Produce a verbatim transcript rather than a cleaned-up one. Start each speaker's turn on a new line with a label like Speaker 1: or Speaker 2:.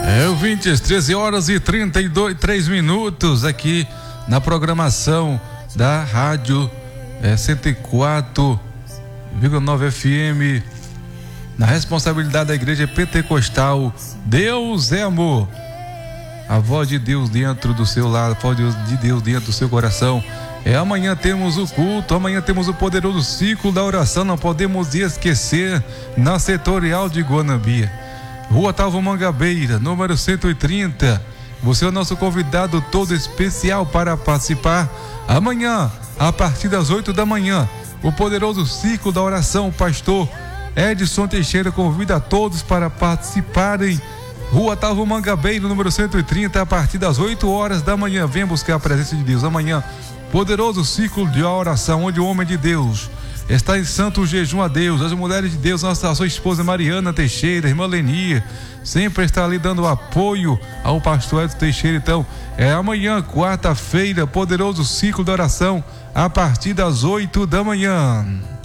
Speaker 1: É, ouvintes, treze horas e trinta e dois, três minutos aqui na programação da Rádio é, cento e quatro vírgula nove F M, na responsabilidade da Igreja Pentecostal. Deus é amor. A voz de Deus dentro do seu lar, a voz de Deus dentro do seu coração. É, amanhã temos o culto, amanhã temos o poderoso ciclo da oração, não podemos esquecer, na setorial de Guanabí, Rua Otávio Mangabeira, número cento e trinta. Você é o nosso convidado todo especial para participar. Amanhã, a partir das oito da manhã, o poderoso ciclo da oração, o pastor Edson Teixeira convida a todos para participarem. Rua Otávio Mangabeira, número cento e trinta, a partir das oito horas da manhã. Venha buscar a presença de Deus. Amanhã, poderoso ciclo de oração, onde o homem de Deus está em santo jejum a Deus. As mulheres de Deus, nossa sua esposa Mariana Teixeira, irmã Lenia, sempre está ali dando apoio ao pastor Edson Teixeira. Então, é amanhã, quarta-feira, poderoso ciclo de oração, a partir das oito da manhã.